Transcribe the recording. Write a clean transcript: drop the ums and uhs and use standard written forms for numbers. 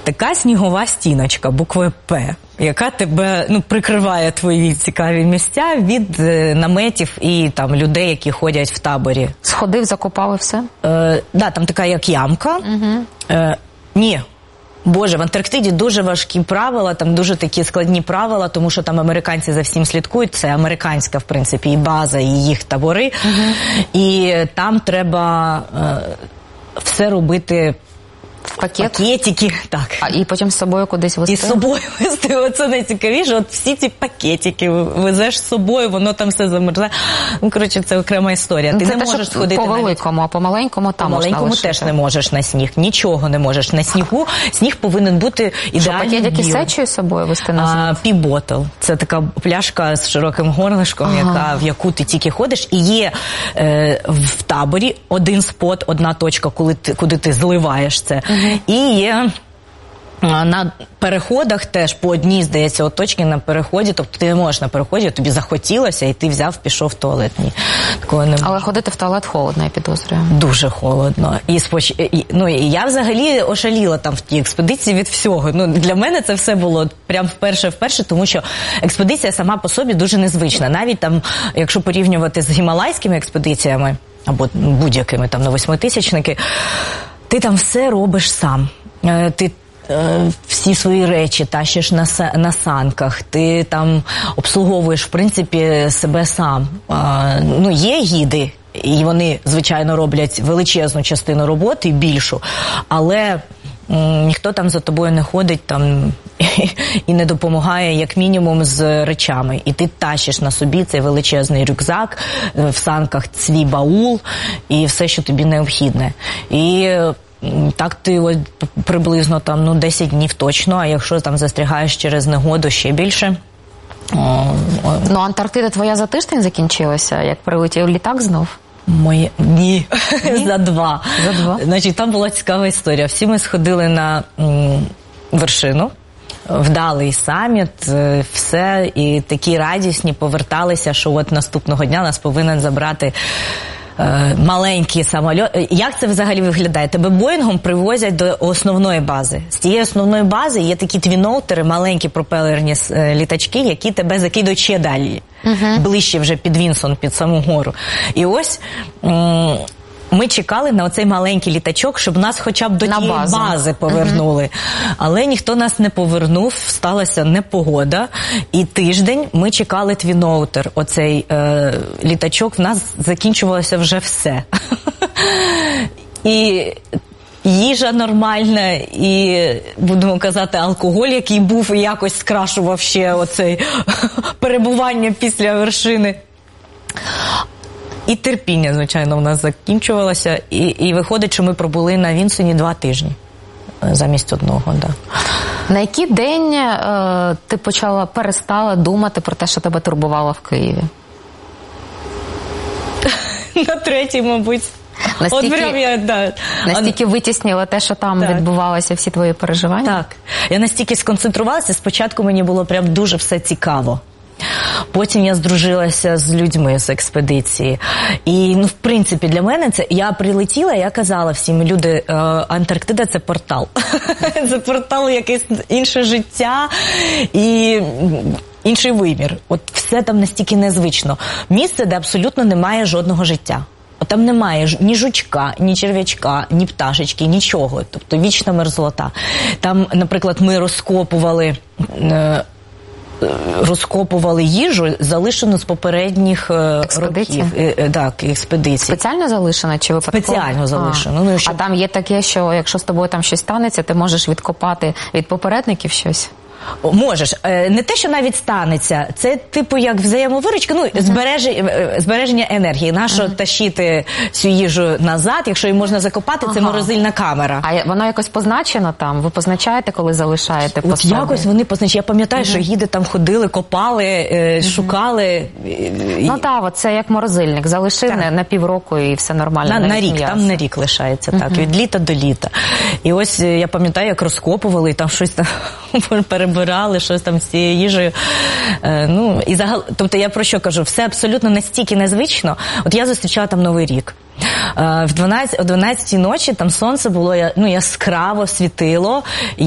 така снігова стіночка буквою «П», яка тебе прикриває твої цікаві місця від наметів і там людей, які ходять в таборі. Сходив, закопав і все? Да, там така як ямка. Ні. Боже, в Антарктиді дуже важкі правила, там дуже такі складні правила, тому що там американці за всім слідкують, це американська, в принципі, і база, і їх табори. І там треба все робити в пакетики, так. І потім з собою кудись везти? І з собою везти, оце найцікавіше, от всі ці пакетики везеш з собою, воно там все замерзає. Коротше, це окрема історія. Ти це не можеш сходити по великому, а по маленькому там можна лишити. По маленькому теж не можеш на сніг, нічого не можеш на снігу. Сніг повинен бути ідеально білий. Що, пакетики сечою з собою везти на зиму? Пі-ботл. Це така пляшка з широким горлишком, в яку ти тільки ходиш. І є в таборі один спот, одна точка, куди ти зливаєш це. І є на переходах теж по одній, здається, точці на переході, тобто ти не можеш на переході, тобі захотілося, і ти взяв, пішов в туалет. Ні, такого не може. Але ходити в туалет холодно, я підозрюю. Дуже холодно. І я взагалі ошаліла там в тій експедиції від всього. Для мене це все було прям вперше, тому що експедиція сама по собі дуже незвична. Навіть там, якщо порівнювати з гімалайськими експедиціями, або будь-якими там на 8000-ники, ти там все робиш сам. Ти всі свої речі тащиш на санках, ти там обслуговуєш, в принципі, себе сам. Є гіди, і вони, звичайно, роблять величезну частину роботи, більшу, але ніхто там за тобою не ходить там і не допомагає, як мінімум, з речами. І ти тащиш на собі цей величезний рюкзак, в санках свій баул і все, що тобі необхідне. І так ти от приблизно там 10 днів точно, а якщо там застрягаєш через негоду, ще більше. Антарктида твоя за тиждень закінчилася, як прилетів літак знов? Ні. За два. Значить, там була цікава історія. Всі ми сходили на вершину, вдалий саміт, все, і такі радісні поверталися, що от наступного дня нас повинен забрати маленький самоліт. Як це взагалі виглядає? Тебе Боїнгом привозять до основної бази. З цієї основної бази є такі твіноутери, маленькі пропелерні літачки, які тебе закидують ще далі. Ближче вже під Вінсон, під саму гору. І ось ми чекали на оцей маленький літачок, щоб нас хоча б до тієї бази повернули. Але ніхто нас не повернув, сталася непогода. І тиждень ми чекали твіноутер, оцей літачок, в нас закінчувалося вже все. І їжа нормальна, і, будемо казати, алкоголь, який був і якось скрашував ще оцей перебування після вершини. І терпіння, звичайно, в нас закінчувалося. І виходить, що ми пробули на Вінсоні 2 тижні замість одного. Да. На який день ти перестала думати про те, що тебе турбувало в Києві? На 3-й, мабуть. Настільки витіснила те, що там відбувалося, всі твої переживання? Так. Я настільки сконцентрувалася, спочатку мені було прям дуже все цікаво. Потім я здружилася з людьми з експедиції. І, в принципі, для мене це... Я прилетіла, я казала всім, люди, Антарктида – це портал. Це портал, якесь інше життя і інший вимір. От все там настільки незвично. Місце, де абсолютно немає жодного життя. Там немає ні жучка, ні черв'ячка, ні пташечки, нічого. Тобто вічна мерзлота. Там, наприклад, ми розкопували їжу, залишену з попередніх років. Так, експедицій. Спеціально залишена чи випадково? Спеціально залишена. А там є таке, що якщо з тобою там щось станеться, ти можеш відкопати від попередників щось? Можеш. Не те, що навіть станеться. Це типу як взаємовиручка, збереження енергії. Нащо тащити цю їжу назад, якщо її можна закопати, це морозильна камера. А воно якось позначено там? Ви позначаєте, коли залишаєте по собі? Якось вони позначають. Я пам'ятаю, що гіди там ходили, копали, шукали. Це як морозильник. Залишив на півроку і все нормально. На рік, там на рік лишається, так, від літа до літа. І ось я пам'ятаю, як розкопували, і там щось там перебирали, щось там з цією їжею. Тобто я про що кажу? Все абсолютно настільки незвично. От я зустрічала там Новий рік. О 12-й ночі там сонце було яскраво світило.